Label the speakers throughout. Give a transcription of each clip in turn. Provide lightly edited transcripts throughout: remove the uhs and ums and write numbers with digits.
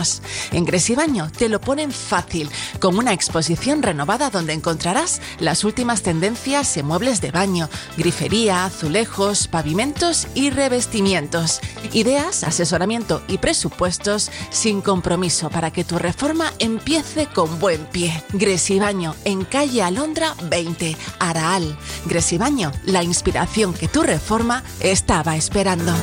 Speaker 1: En Gresibaño te lo ponen fácil, con una exposición renovada donde encontrarás las últimas tendencias en muebles de baño, grifería, azulejos, pavimentos y revestimientos. Ideas, asesoramiento y presupuestos sin compromiso para que tu reforma empiece con buen pie. Gresibaño, en calle Alondra 20, Araal. Gresibaño, la inspiración que tu reforma estaba esperando.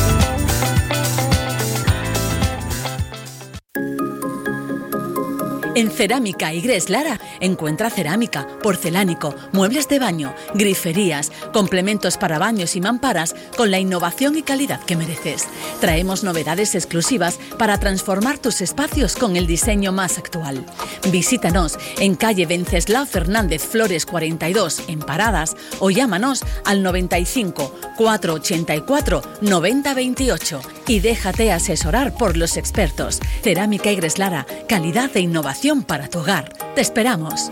Speaker 2: En Cerámica Igres Lara encuentra cerámica, porcelánico, muebles de baño, griferías, complementos para baños y mamparas con la innovación y calidad que mereces. Traemos novedades exclusivas para transformar tus espacios con el diseño más actual. Visítanos en calle Venceslao Fernández Flores 42 en Paradas o llámanos al 95 484 9028 y déjate asesorar por los expertos. Cerámica Igres Lara, calidad e innovación para tu hogar. Te esperamos.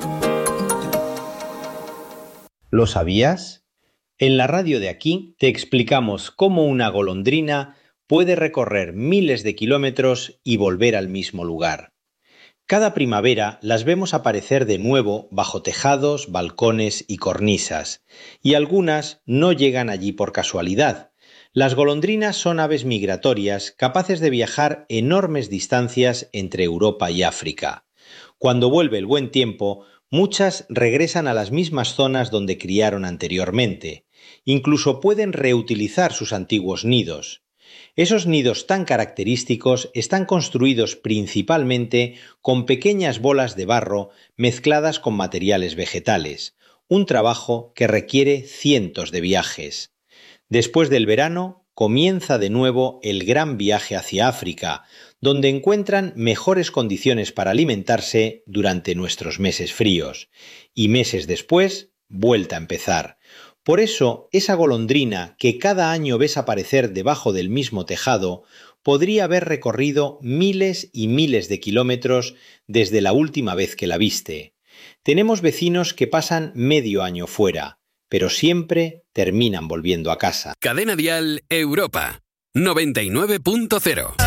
Speaker 3: ¿Lo sabías? En la radio de aquí te explicamos cómo una golondrina puede recorrer miles de kilómetros y volver al mismo lugar. Cada primavera las vemos aparecer de nuevo bajo tejados, balcones y cornisas, y algunas no llegan allí por casualidad. Las golondrinas son aves migratorias capaces de viajar enormes distancias entre Europa y África. Cuando vuelve el buen tiempo, muchas regresan a las mismas zonas donde criaron anteriormente. Incluso pueden reutilizar sus antiguos nidos. Esos nidos tan característicos están construidos principalmente con pequeñas bolas de barro mezcladas con materiales vegetales, un trabajo que requiere cientos de viajes. Después del verano, comienza de nuevo el gran viaje hacia África, donde encuentran mejores condiciones para alimentarse durante nuestros meses fríos, y meses después, vuelta a empezar. Por eso, esa golondrina que cada año ves aparecer debajo del mismo tejado, podría haber recorrido miles y miles de kilómetros desde la última vez que la viste. Tenemos vecinos que pasan medio año fuera, pero siempre terminan volviendo a casa.
Speaker 4: Cadena Dial Europa 99.0